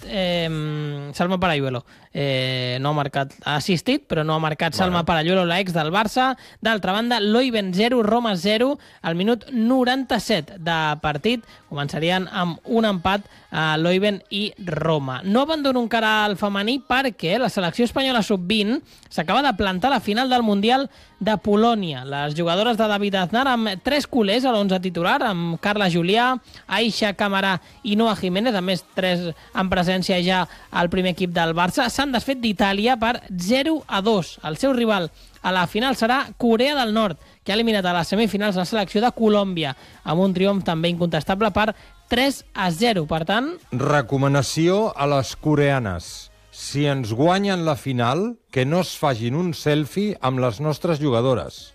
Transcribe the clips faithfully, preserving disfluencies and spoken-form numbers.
eh, Salma Parayuelo. Eh, no ha marcat, ha assistit, però no ha marcat bueno. Salma Parayuelo, l'ex del Barça. D'altra banda, Leuven zero, Roma zero, al minut noranta-set de partit. Començarien amb un empat a Leuven i Roma. No abandono encara el femení perquè la selecció espanyola sub vint s'acaba de plantar a la final del Mundial de Polònia. Les jugadores de David Aznar amb tres culers a l'onze titular, amb Carla Julià, Aisha Camarà i Noa Jiménez, a més tres en presència ja al primer equip del Barça, s'han desfet d'Itàlia per zero a dos. El seu rival a la final serà Corea del Nord, que ha eliminat a les semifinals la selecció de Colòmbia, amb un triomf també incontestable per tres a zero. Per tant... Recomanació a les coreanes. Si ens guanyen la final, que no es facin un selfie amb les nostres jugadores.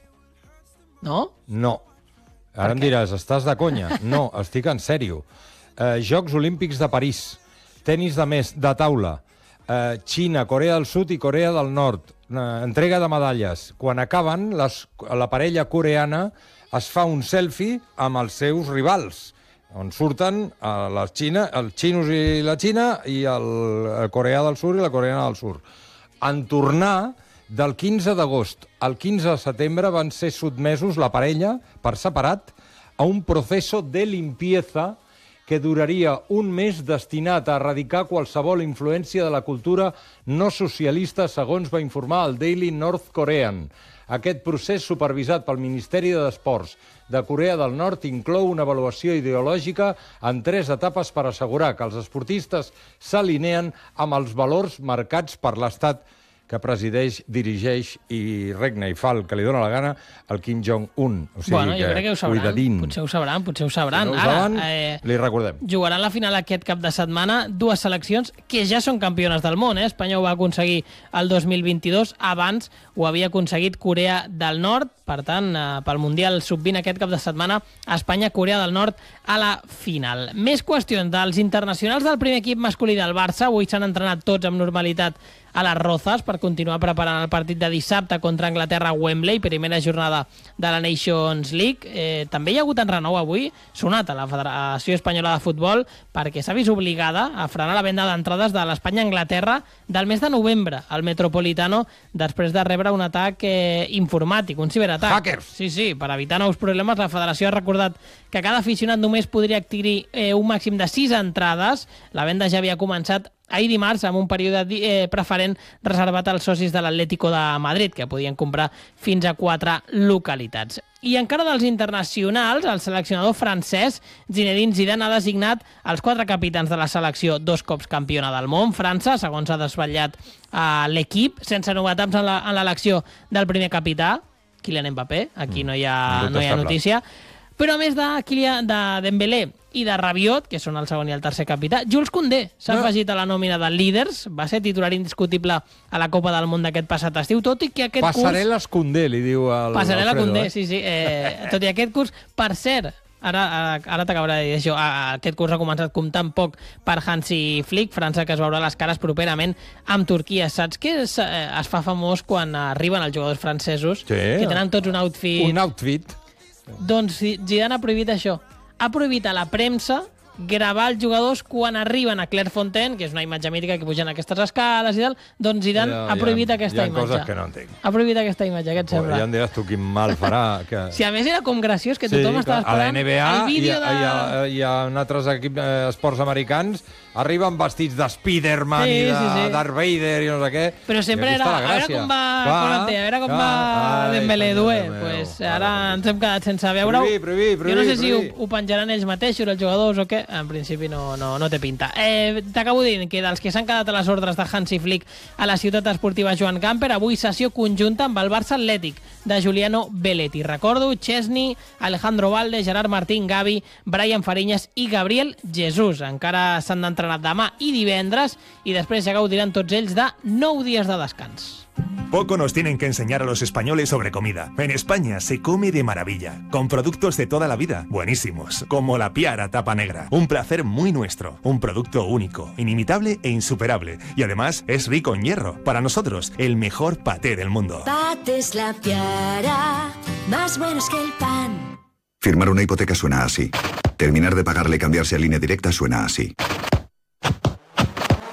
No? No. Ara em diràs, estàs de conya? No, estic en sèrio. Eh, Jocs Olímpics de París, tenis de mes, de taula, eh, Xina, Corea del Sud i Corea del Nord, eh, entrega de medalles. Quan acaben, les, la parella coreana es fa un selfie amb els seus rivals, on surten eh, les Xina, els xinos i la Xina i el, el Corea del Sud i la coreana del Sud. En tornar, del quinze d'agost al quinze de setembre van ser sotmesos la parella, per separat, a un proceso de limpieza que duraria un mes destinat a erradicar qualsevol influència de la cultura no socialista, segons va informar el Daily North Korean. Aquest procés, supervisat pel Ministeri d'Esports de Corea del Nord, inclou una avaluació ideològica en tres etapes per assegurar que els esportistes s'alineen amb els valors marcats per l'Estat que presideix, dirigeix i regna i fa el que li dóna la gana el Kim Jong-un. O sigui, bueno, jo crec que ho sabran. Cuidadín. Potser ho sabran, potser ho sabran. Si no ho saben, Ara, eh, li recordem. Jugaran la final aquest cap de setmana dues seleccions que ja són campiones del món. Eh? Espanya ho va aconseguir el dos mil vint-i-dos, abans ho havia aconseguit Corea del Nord. Per tant, eh, pel Mundial sub vint aquest cap de setmana, Espanya-Corea del Nord a la final. Més qüestions dels internacionals del primer equip masculí del Barça. Avui s'han entrenat tots amb normalitat a les Rozas per continuar preparant el partit de dissabte contra Anglaterra a Wembley, primera jornada de la Nations League. Eh, també hi ha hagut enrenou avui, sonat a la Federació Espanyola de Futbol, perquè s'ha vist obligada a frenar la venda d'entrades de l'Espanya-Anglaterra del mes de novembre al Metropolitano, després de rebre un atac eh, informàtic, un ciberatac. Hackers! Sí, sí, per evitar nous problemes, la Federació ha recordat que cada aficionat només podria adquirir eh, un màxim de sis entrades. La venda ja havia començat ahir dimarts, amb un període eh, preferent reservat als socis de l'Atlético de Madrid, que podien comprar fins a quatre localitats. I encara dels internacionals, el seleccionador francès Zinedine Zidane ha designat els quatre capitans de la selecció, dos cops campiona del món. França, segons ha desvetllat a l'equip, sense novetats en l'elecció del primer capità, Kylian Mbappé, aquí no hi ha, no hi ha notícia. Però a més de, Kylian, de Dembélé i de Rabiot, que són el segon i el tercer capità, Jules Koundé s'ha no. afegit a la nòmina de líders, va ser titular indiscutible a la Copa del Món d'aquest passat estiu, tot i que aquest Passarel·les curs... Passarel·les Koundé, li diu el Passarel·la Alfredo, Koundé, eh? sí, sí. Eh, tot i aquest curs, per cert, ara, ara, ara t'acabarà de dir això, aquest curs ha començat comptant poc per Hansi Flick, França, que es veurà les cares properament amb Turquia. Saps què es, eh, es fa famós quan arriben els jugadors francesos, sí, que tenen tots un outfit... Un outfit. Doncs Zidane ha prohibit això. Ha prohibit a la premsa gravar els jugadors quan arriben a Clairefontaine, que és una imatge mítica que pugen aquestes escales i tal, doncs Zidane ja, ha prohibit ja, aquesta hi ha imatge. coses que no entenc. Ha prohibit aquesta imatge, què et sembla? Ja em diràs tu quin mal farà. Que... Si a més era com graciós, que tothom sí, estava esperant a la N B A el vídeo de... i, a, i, a, i a altres equips eh, esports americans arriben vestits de Spiderman sí, i de sí, sí. Darth Vader i no sé què. Però sempre era, a veure com va Konaté, a veure com va Dembélé, Doué. Pues ara ens hem quedat sense veure-ho. Prohibir, prohibir, prohibir. Jo no sé si ho, prohibir. ho penjaran ells mateixos, els jugadors, o què. En principi no, no, no té pinta. Eh, T'acabo dient que dels que s'han quedat a les ordres de Hansi Flick a la ciutat esportiva Joan Gamper, avui sessió conjunta amb el Barça Atlètic de Giuliano Belletti. Recordo, Chesney, Alejandro Valde, Gerard Martín, Gavi, Brian Fariñas i Gabriel Jesús. Encara s'han d'entrenar demà i divendres i després ja gaudiran tots ells de nou dies de descans. Poco nos tienen que enseñar a los españoles sobre comida. En España se come de maravilla, con productos de toda la vida, buenísimos, como la Piara tapa negra. Un placer muy nuestro, un producto único, inimitable e insuperable. Y además es rico en hierro. Para nosotros, el mejor paté del mundo. Patés La Piara, más buenos que el pan. Firmar una hipoteca suena así. Terminar de pagarle y cambiarse a línea directa suena así.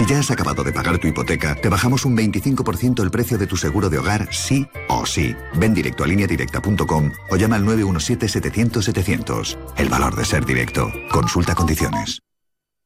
Si ya has acabado de pagar tu hipoteca, te bajamos un veinticinco por ciento el precio de tu seguro de hogar, sí o sí. Ven directo a línea directa punto com o llama al nueve uno siete, setecientos, setecientos. El valor de ser directo. Consulta condiciones.